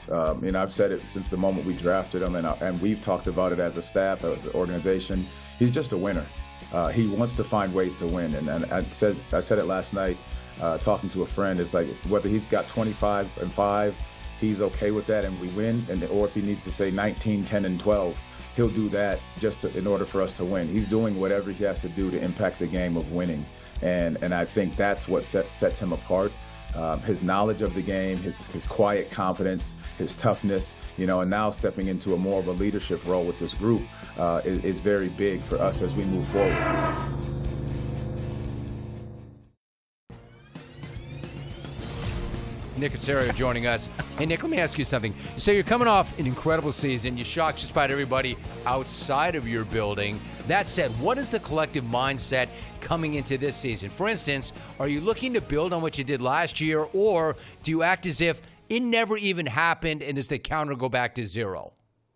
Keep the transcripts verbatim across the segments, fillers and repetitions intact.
wins. Um, you know, I've said it since the moment we drafted him, and, uh, and we've talked about it as a staff, as an organization. He's just a winner. Uh, he wants to find ways to win. And, and I said I said it last night uh, talking to a friend. It's like whether he's got twenty-five and five, he's okay with that and we win. And or if he needs to say nineteen, ten, and twelve, he'll do that just to, in order for us to win. He's doing whatever he has to do to impact the game of winning. And and I think that's what sets, sets him apart. Um, his knowledge of the game, his, his quiet confidence, his toughness, you know, and now stepping into a more of a leadership role with this group uh, is, is very big for us as we move forward. Nick Caserio joining us. Hey, Nick, let me ask you something. So you're coming off an incredible season. You shocked just about everybody outside of your building. That said, what is the collective mindset coming into this season? For instance, are you looking to build on what you did last year, or do you act as if it never even happened and does the counter go back to zero?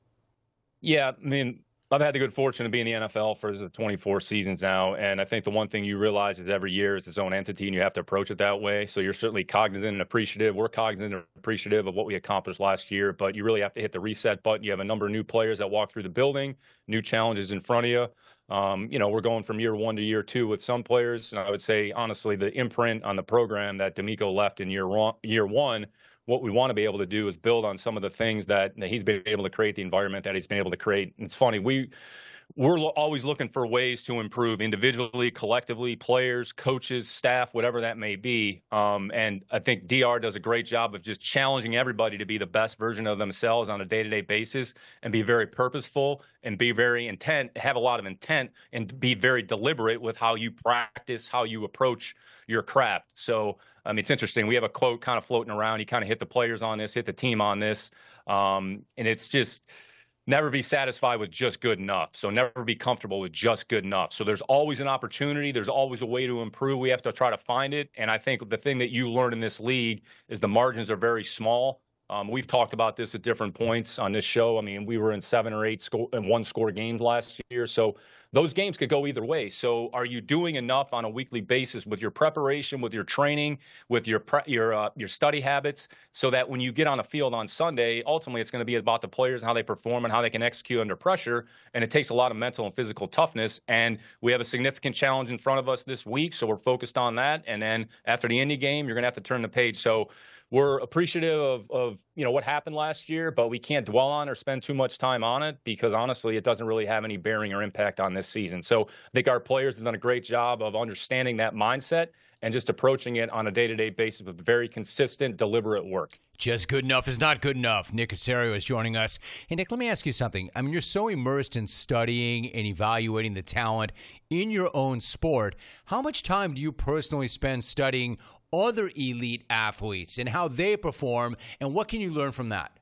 Yeah, I mean, I've had the good fortune to be in the N F L for twenty-four seasons now, and I think the one thing you realize is every year is its own entity, and you have to approach it that way. So you're certainly cognizant and appreciative. We're cognizant and appreciative of what we accomplished last year, but you really have to hit the reset button. You have a number of new players that walk through the building, new challenges in front of you. Um, you know, we're going from year one to year two with some players, and I would say, honestly, the imprint on the program that DeMeco left in year one, year one what we want to be able to do is build on some of the things that, that he's been able to create, the environment that he's been able to create. And it's funny, we, we're lo- always looking for ways to improve individually, collectively, players, coaches, staff, whatever that may be. Um, and I think D R does a great job of just challenging everybody to be the best version of themselves on a day-to-day basis and be very purposeful and be very intent, have a lot of intent, and be very deliberate with how you practice, how you approach your craft. So, I mean, it's interesting. We have a quote kind of floating around. You kind of hit the players on this, hit the team on this. Um, and it's just never be satisfied with just good enough. So never be comfortable with just good enough. So there's always an opportunity. There's always a way to improve. We have to try to find it. And I think the thing that you learn in this league is the margins are very small. Um, we've talked about this at different points on this show. I mean, we were in seven or eight score and one score games last year. So those games could go either way. So are you doing enough on a weekly basis with your preparation, with your training, with your pre- your uh, your study habits, so that when you get on a field on Sunday, ultimately it's going to be about the players and how they perform and how they can execute under pressure. And it takes a lot of mental and physical toughness. And we have a significant challenge in front of us this week. So we're focused on that. And then after the Indy game, you're going to have to turn the page. So we're appreciative of, of, you know, what happened last year, but we can't dwell on or spend too much time on it because, honestly, it doesn't really have any bearing or impact on this season. So I think our players have done a great job of understanding that mindset and just approaching it on a day-to-day basis with very consistent, deliberate work. Just good enough is not good enough. Nick Caserio is joining us. Hey, Nick, let me ask you something. I mean, you're so immersed in studying and evaluating the talent in your own sport. How much time do you personally spend studying other elite athletes and how they perform, and what can you learn from that?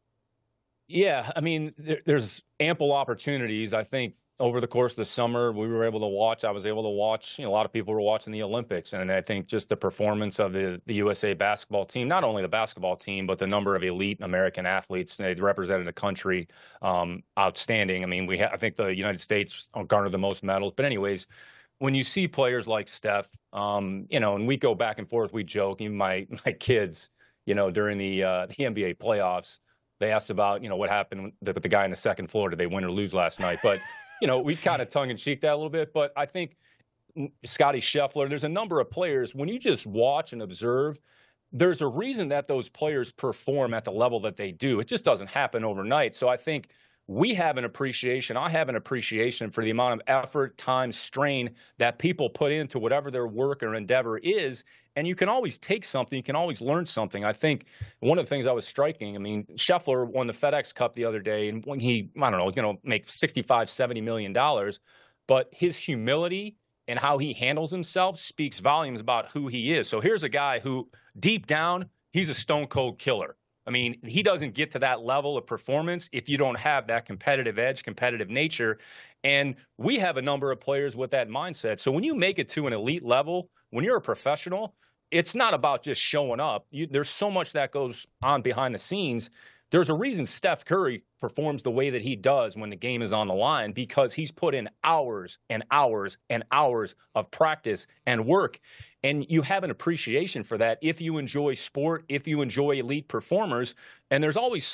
Yeah, I mean, there, there's ample opportunities. I think over the course of the summer, we were able to watch, I was able to watch, you know, a lot of people were watching the Olympics, and I think just the performance of the, the U S A basketball team, not only the basketball team, but the number of elite American athletes they represented the country, um, outstanding. I mean, we ha- I think the United States garnered the most medals, but anyways, when you see players like Steph, um, you know, and we go back and forth, we joke, even my my kids, you know, during the uh, the N B A playoffs, they asked about, you know, what happened with the guy in the second floor. Did they win or lose last night? But, you know, we kind of tongue-in-cheek that a little bit. But I think Scottie Scheffler, there's a number of players, when you just watch and observe, there's a reason that those players perform at the level that they do. It just doesn't happen overnight. So I think we have an appreciation, I have an appreciation for the amount of effort, time, strain that people put into whatever their work or endeavor is. And you can always take something, you can always learn something. I think one of the things I was striking, I mean, Scheffler won the FedEx Cup the other day, and when he, I don't know, you know, make sixty-five, seventy million dollars, but his humility and how he handles himself speaks volumes about who he is. So here's a guy who, deep down, he's a stone cold killer. I mean, he doesn't get to that level of performance if you don't have that competitive edge, competitive nature. And we have a number of players with that mindset. So when you make it to an elite level, when you're a professional, it's not about just showing up. You, there's so much that goes on behind the scenes. There's a reason Steph Curry performs the way that he does when the game is on the line, because he's put in hours and hours and hours of practice and work. And you have an appreciation for that if you enjoy sport, if you enjoy elite performers. And there's always